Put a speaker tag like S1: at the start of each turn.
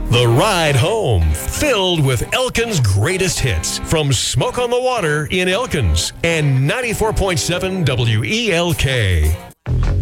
S1: The Ride Home, filled with Elkins' greatest hits from Smoke on the Water in Elkins and 94.7 WELK.